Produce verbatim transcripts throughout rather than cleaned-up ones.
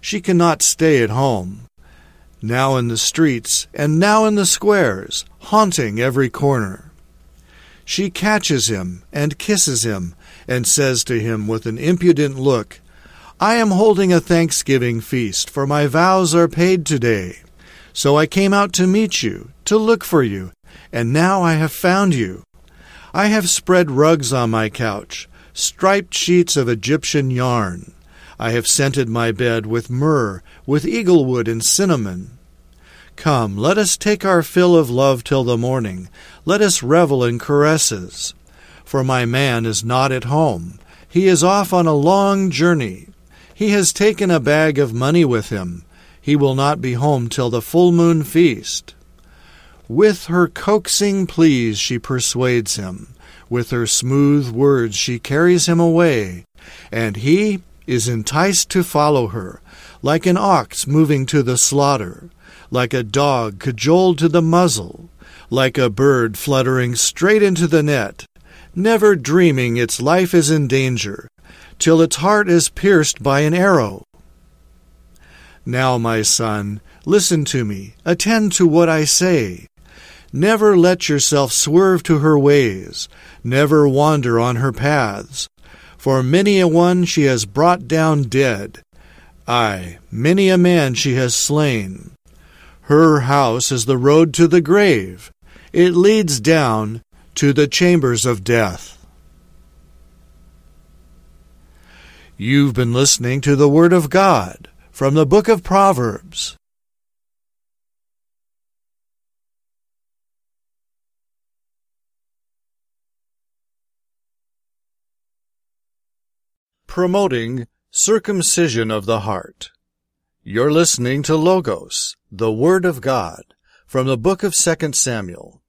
She cannot stay at home. Now in the streets, and now in the squares, haunting every corner. She catches him, and kisses him, and says to him with an impudent look, I am holding a Thanksgiving feast, for my vows are paid today. So I came out to meet you, to look for you, and now I have found you. I have spread rugs on my couch, striped sheets of Egyptian yarn. I have scented my bed with myrrh, with eaglewood and cinnamon. Come, let us take our fill of love till the morning. Let us revel in caresses. For my man is not at home. He is off on a long journey. He has taken a bag of money with him. He will not be home till the full moon feast. With her coaxing pleas she persuades him. With her smooth words she carries him away. And he is enticed to follow her, like an ox moving to the slaughter, like a dog cajoled to the muzzle, like a bird fluttering straight into the net, never dreaming its life is in danger, till its heart is pierced by an arrow. Now, my son, listen to me, attend to what I say. Never let yourself swerve to her ways, never wander on her paths. For many a one she has brought down dead, aye, many a man she has slain. Her house is the road to the grave. It leads down to the chambers of death. You've been listening to the Word of God from the book of Proverbs. Promoting circumcision of the heart. You're listening to Logos, the Word of God, from the book of Second Samuel.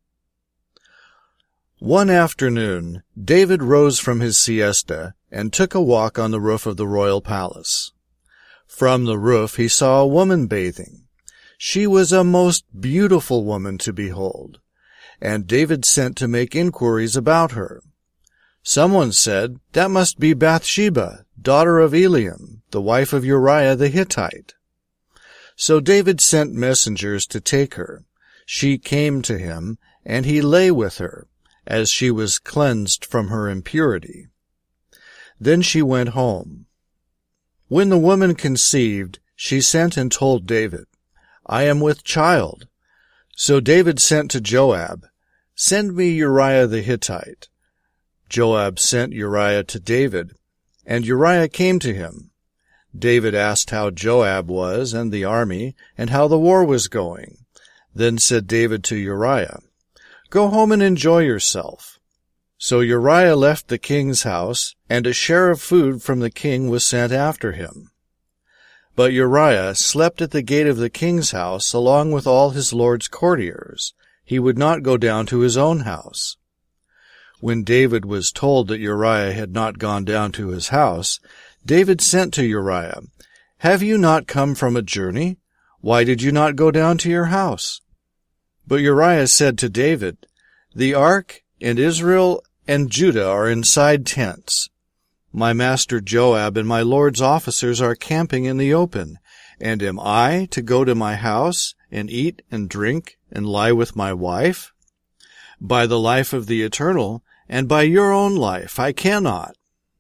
One afternoon, David rose from his siesta and took a walk on the roof of the royal palace. From the roof he saw a woman bathing. She was a most beautiful woman to behold, and David sent to make inquiries about her. Someone said, That must be Bathsheba, daughter of Eliam, the wife of Uriah the Hittite. So David sent messengers to take her. She came to him, and he lay with her, as she was cleansed from her impurity. Then she went home. When the woman conceived, she sent and told David, I am with child. So David sent to Joab, Send me Uriah the Hittite. Joab sent Uriah to David, and Uriah came to him. David asked how Joab was and the army, and how the war was going. Then said David to Uriah, Go home and enjoy yourself. So Uriah left the king's house, and a share of food from the king was sent after him. But Uriah slept at the gate of the king's house along with all his lord's courtiers. He would not go down to his own house. When David was told that Uriah had not gone down to his house, David sent to Uriah, Have you not come from a journey? Why did you not go down to your house? But Uriah said to David, The ark and Israel and Judah are inside tents. My master Joab and my lord's officers are camping in the open, and am I to go to my house and eat and drink and lie with my wife? By the life of the Eternal, and by your own life, I cannot.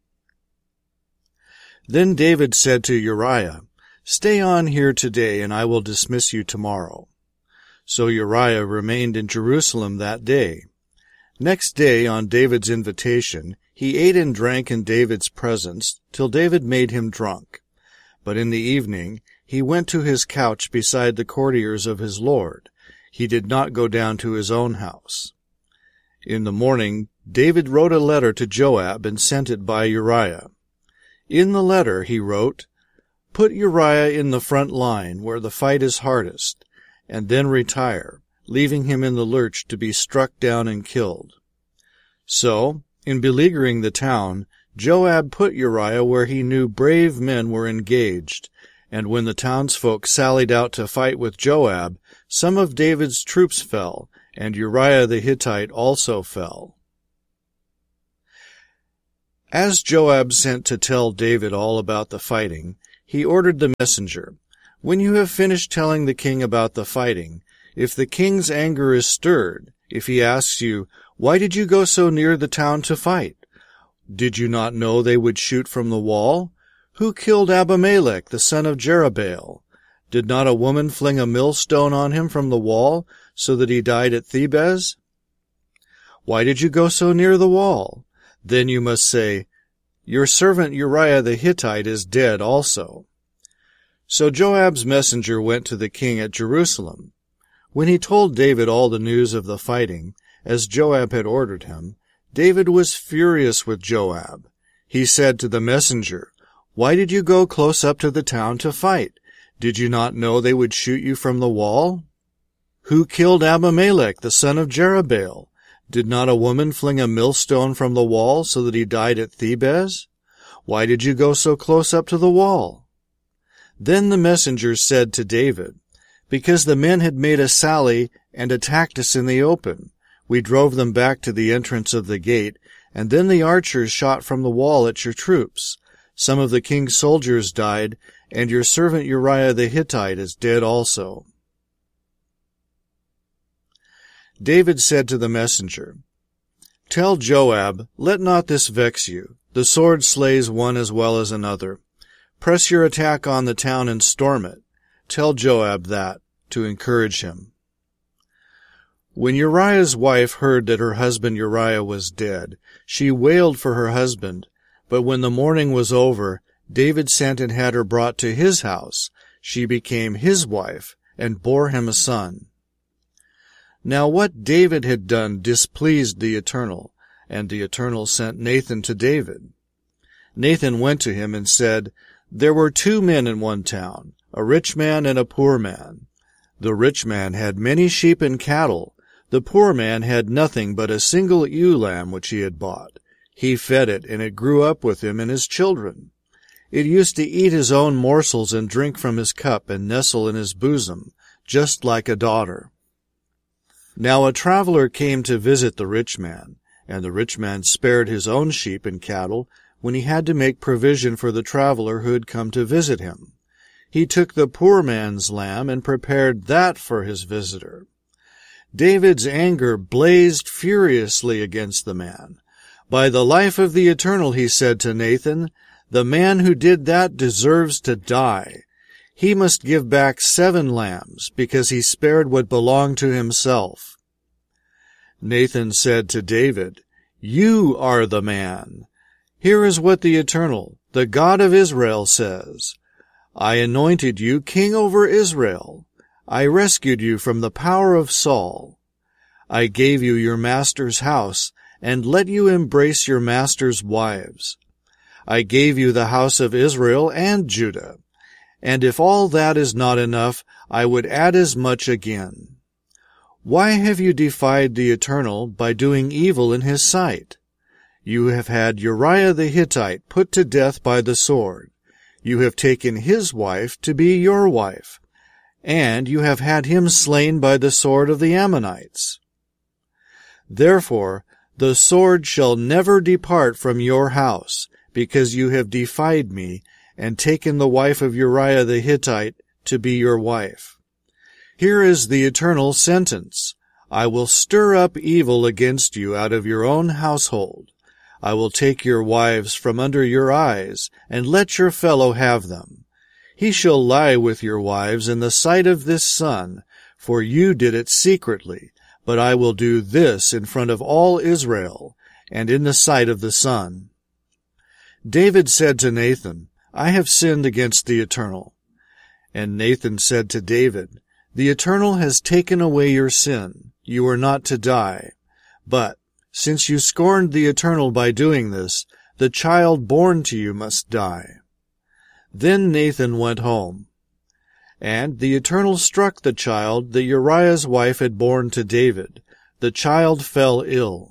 Then David said to Uriah, Stay on here today, and I will dismiss you tomorrow. So Uriah remained in Jerusalem that day. Next day, on David's invitation, he ate and drank in David's presence, till David made him drunk. But in the evening he went to his couch beside the courtiers of his lord. He did not go down to his own house. In the morning David wrote a letter to Joab and sent it by Uriah. In the letter he wrote, Put Uriah in the front line where the fight is hardest, and then retire, leaving him in the lurch to be struck down and killed. So, in beleaguering the town, Joab put Uriah where he knew brave men were engaged, and when the townsfolk sallied out to fight with Joab, some of David's troops fell, and Uriah the Hittite also fell. As Joab sent to tell David all about the fighting, he ordered the messenger, "When you have finished telling the king about the fighting, if the king's anger is stirred, if he asks you, 'Why did you go so near the town to fight? Did you not know they would shoot from the wall? Who killed Abimelech, the son of Jerubbaal? Did not a woman fling a millstone on him from the wall, so that he died at Thebez? Why did you go so near the wall?' Then you must say, 'Your servant Uriah the Hittite is dead also.'" So Joab's messenger went to the king at Jerusalem. When he told David all the news of the fighting, as Joab had ordered him, David was furious with Joab. He said to the messenger, "Why did you go close up to the town to fight? Did you not know they would shoot you from the wall? Who killed Abimelech, the son of Jerubbaal? Did not a woman fling a millstone from the wall so that he died at Thebez? Why did you go so close up to the wall?" Then the messenger said to David, "Because the men had made a sally and attacked us in the open. We drove them back to the entrance of the gate, and then the archers shot from the wall at your troops. Some of the king's soldiers died, and your servant Uriah the Hittite is dead also." David said to the messenger, "Tell Joab, let not this vex you. The sword slays one as well as another. Press your attack on the town and storm it. Tell Joab that, to encourage him." When Uriah's wife heard that her husband Uriah was dead, she wailed for her husband. But when the mourning was over, David sent and had her brought to his house. She became his wife, and bore him a son. Now what David had done displeased the Eternal, and the Eternal sent Nathan to David. Nathan went to him and said, "There were two men in one town, a rich man and a poor man. The rich man had many sheep and cattle. The poor man had nothing but a single ewe lamb which he had bought. He fed it, and it grew up with him and his children. It used to eat his own morsels and drink from his cup and nestle in his bosom, just like a daughter." Now a traveler came to visit the rich man, and the rich man spared his own sheep and cattle when he had to make provision for the traveler who had come to visit him. He took the poor man's lamb and prepared that for his visitor. David's anger blazed furiously against the man. "By the life of the Eternal," he said to Nathan, "the man who did that deserves to die. He must give back seven lambs, because he spared what belonged to himself." Nathan said to David, "You are the man. Here is what the Eternal, the God of Israel, says. I anointed you king over Israel. I rescued you from the power of Saul. I gave you your master's house, and let you embrace your master's wives. I gave you the house of Israel and Judah. And if all that is not enough, I would add as much again. Why have you defied the Eternal by doing evil in his sight? You have had Uriah the Hittite put to death by the sword. You have taken his wife to be your wife, and you have had him slain by the sword of the Ammonites. Therefore, the sword shall never depart from your house, because you have defied me and taken the wife of Uriah the Hittite to be your wife. Here is the eternal sentence. I will stir up evil against you out of your own household. I will take your wives from under your eyes, and let your fellow have them. He shall lie with your wives in the sight of this sun, for you did it secretly, but I will do this in front of all Israel, and in the sight of the sun. David said to Nathan, I have sinned against the Eternal. And Nathan said to David, The Eternal has taken away your sin. You are not to die. But, since you scorned the Eternal by doing this, the child born to you must die. Then Nathan went home. And the Eternal struck the child that Uriah's wife had borne to David. The child fell ill.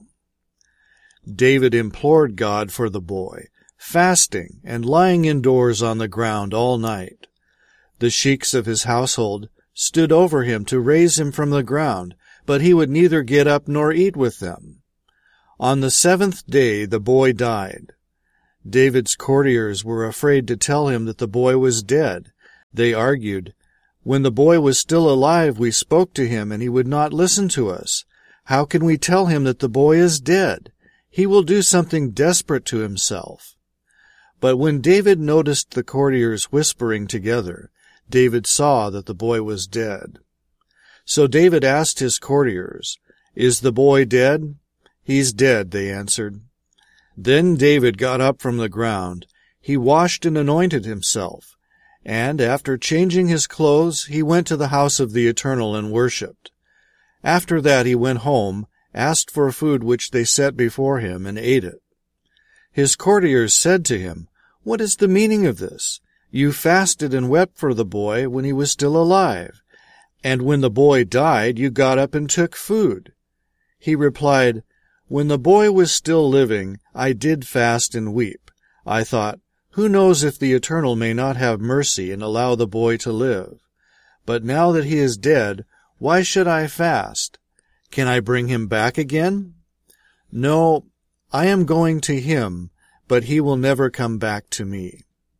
David implored God for the boy, fasting and lying indoors on the ground all night. The sheiks of his household stood over him to raise him from the ground, but he would neither get up nor eat with them. On the seventh day the boy died. David's courtiers were afraid to tell him that the boy was dead. They argued, "When the boy was still alive, we spoke to him, and he would not listen to us. How can we tell him that the boy is dead? He will do something desperate to himself." But when David noticed the courtiers whispering together, David saw that the boy was dead. So David asked his courtiers, "Is the boy dead?" "He's dead," they answered. Then David got up from the ground. He washed and anointed himself, and after changing his clothes, he went to the house of the Eternal and worshipped. After that he went home, asked for food which they set before him, and ate it. His courtiers said to him, "What is the meaning of this? You fasted and wept for the boy when he was still alive, and when the boy died you got up and took food." He replied, "When the boy was still living, I did fast and weep. I thought, who knows if the Eternal may not have mercy and allow the boy to live? But now that he is dead, why should I fast? Can I bring him back again? No, I am going to him, but he will never come back to me."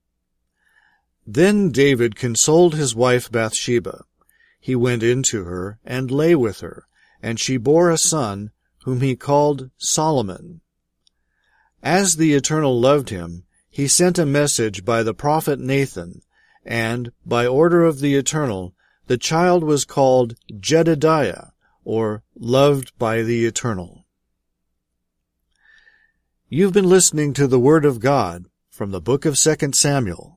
Then David consoled his wife Bathsheba. He went in to her and lay with her, and she bore a son, whom he called Solomon. As the Eternal loved him, he sent a message by the prophet Nathan, and, by order of the Eternal, the child was called Jedediah, or Loved by the Eternal. You've been listening to the Word of God from the book of Second Samuel.